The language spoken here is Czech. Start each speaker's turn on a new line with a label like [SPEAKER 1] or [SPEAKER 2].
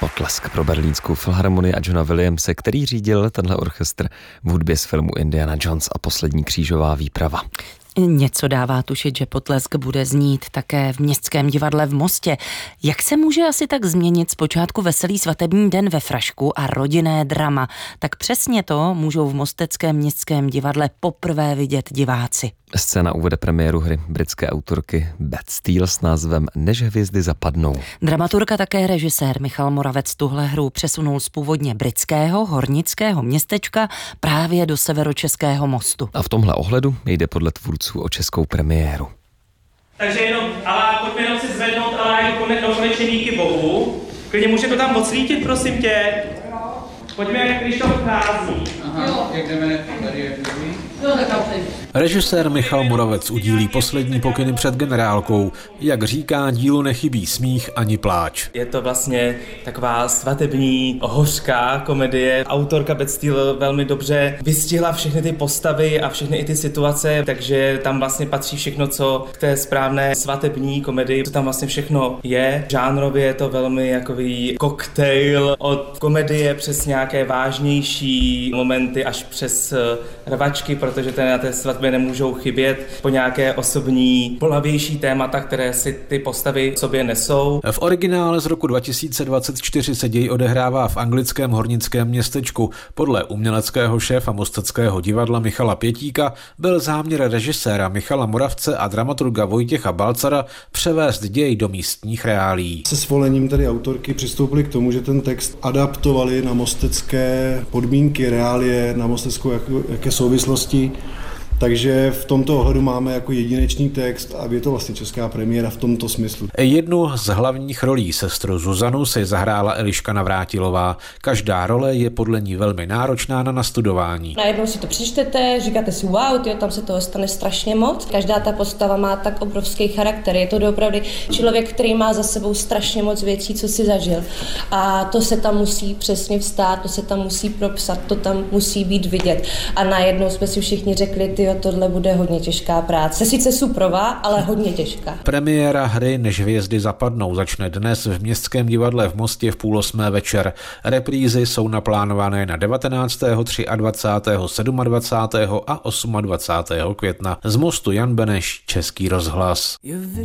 [SPEAKER 1] Potlesk pro Berlínskou filharmonii a Johna Williamse, který řídil tenhle orchestr v hudbě z filmu Indiana Jones a poslední křížová výprava.
[SPEAKER 2] Něco dává tušit, že potlesk bude znít také v Městském divadle v Mostě. Jak se může asi tak změnit zpočátku veselý svatební den ve frašku a rodinné drama? Tak přesně to můžou v Mosteckém Městském divadle poprvé vidět diváci.
[SPEAKER 1] Scéna uvede premiéru hry britské autorky Beth Steele s názvem Než hvězdy zapadnou.
[SPEAKER 2] Dramaturg také režisér Michal Moravec tuhle hru přesunul z původně britského hornického městečka právě do severočeského Mostu.
[SPEAKER 1] A v tomhle ohledu jde podle tvůrců o českou premiéru.
[SPEAKER 3] Takže jenom, ale pojďme jenom si zvednout, ale jako konečně díky Bohu. Klidně může to tam odsvítit, prosím tě. Pojďme, když to vchází.
[SPEAKER 4] Aha, jak jdeme tady, jak jdeme?
[SPEAKER 5] Režisér Michal Moravec udílí poslední pokyny před generálkou. Jak říká, dílu nechybí smích ani pláč.
[SPEAKER 3] Je to vlastně taková svatební, hořká komedie. Autorka Beth Steele velmi dobře vystihla všechny ty postavy a všechny i ty situace, takže tam vlastně patří všechno, co k té správné svatební komedii, co tam vlastně všechno je. Žánrově je to velmi jakový koktejl od komedie přes nějaké vážnější momenty až přes rvačky, protože na té svatbě nemůžou chybět, po nějaké osobní, bolavější témata, které si ty postavy v sobě nesou.
[SPEAKER 5] V originále z roku 2024 se děj odehrává v anglickém hornickém městečku. Podle uměleckého šéfa Mosteckého divadla Michala Pětíka byl záměr režiséra Michala Moravce a dramaturga Vojtěcha Balcara převést děj do místních reálií.
[SPEAKER 6] Se svolením tedy autorky přistoupili k tomu, že ten text adaptovali na mostecké podmínky, reálie, na mosteckou jaké souvislosti. Takže v tomto ohledu máme jako jedinečný text a je to vlastně česká premiéra v tomto smyslu.
[SPEAKER 5] Jednu z hlavních rolí sestru Zuzanu si zahrála Eliška Navrátilová. Každá role je podle ní velmi náročná na nastudování.
[SPEAKER 7] Najednou si to přečtete, říkáte si wow, tam se toho stane strašně moc. Každá ta postava má tak obrovský charakter. Je to doopravdy člověk, který má za sebou strašně moc věcí, co si zažil. A to se tam musí přesně vstát, to se tam musí propsat, to tam musí být vidět. A najednou jsme si všichni řekli, tohle bude hodně těžká práce. Sice suprová, ale hodně těžká.
[SPEAKER 5] Premiéra hry Než hvězdy zapadnou začne dnes v Městském divadle v Mostě v 7:30 večer. Reprízy jsou naplánované na 19., 23., 27. a 28. května. Z Mostu Jan Beneš, Český rozhlas.